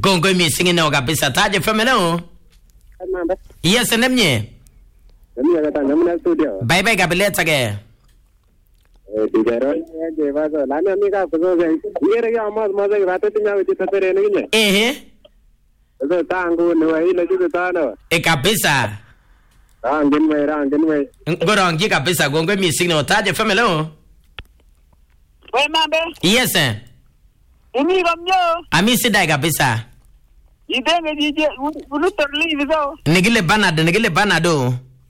Kongoi missing ino kabisa. Taje femeno. Yes, nemye. Bye bye kabileta ke. Kabisa. Ngorongi kabisa. Kongoi missing no. Taje femeno. Yes, sir. Ami sidai kabisa. Nigile banado.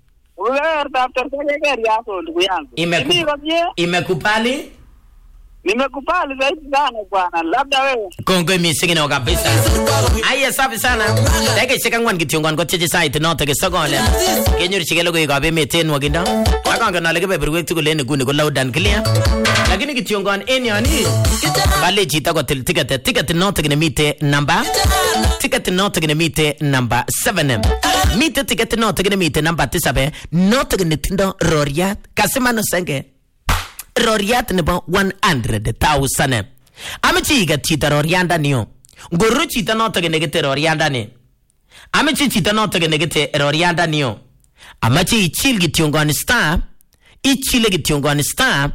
Imekupali? Nimekupali zaidi sana bwana. Labda wewe. Kongoi missing ino kabisa. Aya safi sana. Teke cheka ngwan kitiongon ko cheche site no teke sogole. Kenyor chikelo ko ikabe meten waginda. Akanga na lege beberwe tukule ne guni ko loud and clear. Lakini kitiongon eni ani. Bale chita ko ticket no teke ne mite number. Ticket no teke ne mite number 7. Mite ticket no teke ne mite number 7. No teke ne tindo roriat. Kasema no senge. Roriat nebo 100,000. Amichi ga chita rorianda niyo. Nguru chita no tege negete rorianda ni. Amichi chita no tege negete rorianda niyo. Amachi ichil gitiongon star. Ichile gitiongon star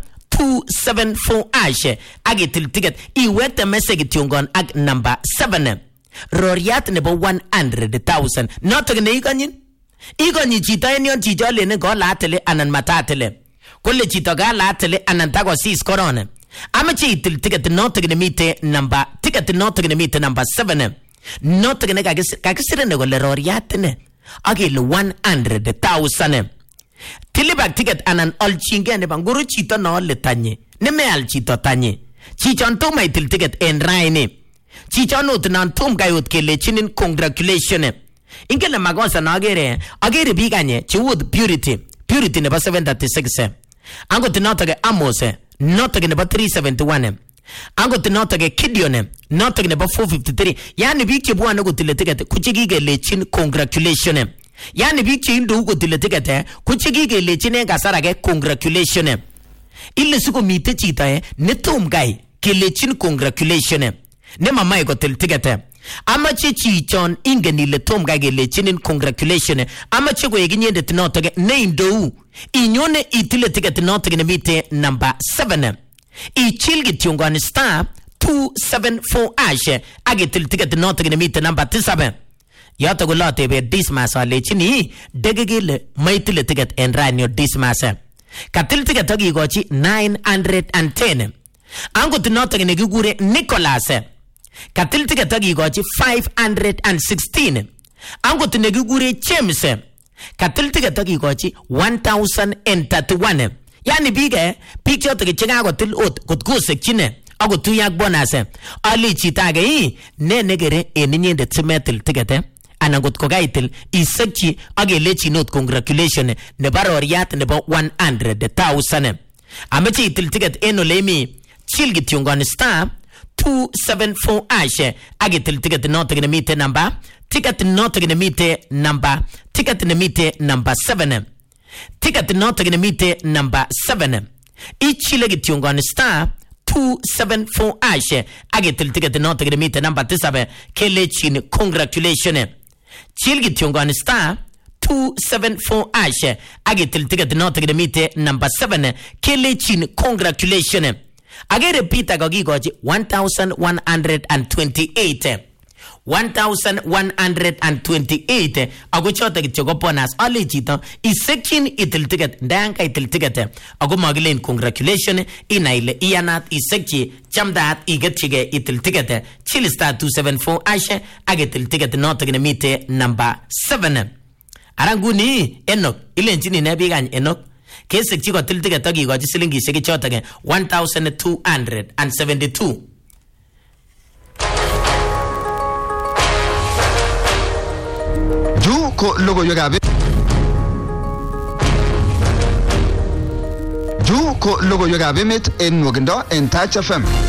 274 ashe. Agitil ticket. Iwete mese gitiongon ag number 7. Roriat nebo 100,000. No tege ne ikanyin. Ikanyi chita enyon chita lene go latele anan matatele. Kole chito ga latele anantago sis corona. Amachi itil ticket not to meet number ticket not to meet number 7. Not to get kakisirene gole roriatene. Agil 100,000. Tilibak ticket anan all chingene banguru chito no letanye. Neme al chito tanye. Chichon to my til ticket and raine. Chichon not nan tum gayut kele chinin congratulation. Inkele magosa na agere biganye chiwood purity. Purity neba 736. Ango tinotage Amos, not again about 371. Ango tinotage Kidion, not again about 453. Yani bichi buano go to the ticket, kuchigige lechin, congratulation. Yani bichi indu go to the ticket, kuchigige lechin gasarage, congratulation. Ille suko mite chita, netum guy, kilechin, congratulation. Nema mai go to the ticket. Amache chichon ingeni le tom gage le chinin congratulation. Amache go eginye de tinotage name do. Inyone itile ticket tinotage ne mite number 7. I chilgi tiongwan star 274 ashe. Agitil ticket tinotage ne mite number 7. Yata go late be dismasa le chini degegile maitile ticket and ranyo dismasa. Katil ticket togi gochi 910. Ango tinotage ne gugure Nicholas. Katil ticket tagi gochi 516. Ango tinegugure James. Katil ticket tagi gochi 1031. Yani bige picture tagi chenga go til ot kutku chine. Ago tuyak bonase. Ali chitage I ne negere eninye de timetil ticket. Anagot kogaitil isekchi age lechi note congratulation ne baroriat ne 100,000. Amechi til ticket eno lemi chilgit yungon star 274 ashe agitil ticket not to meet number ticket not to meet number ticket in meet number 7 ticket not to meet number 7 each legit on star 274 ashe agitil ticket not to meet number 7 kelechin congratulation chilgit on star 274 ashe agitil ticket not to meet number 7 kelechin congratulation. Again, repeat agogi goji 1,128. 1,128. Ago chota kichogo ponas ali chito isekin itil ticket danka itil ticket. Ago magilen congratulation inaile ianat iseki chamdat igetige itil ticket. Chilista 274 ashe agetil ticket not to meet number 7. Aranguni enok ilenchini nebigan enok. Kese chiko tiltige togi goji silingi segi chotage 1,272. Ju ko logo yogabe. Ju ko logo yogabe mit en Wogendo en Touch FM.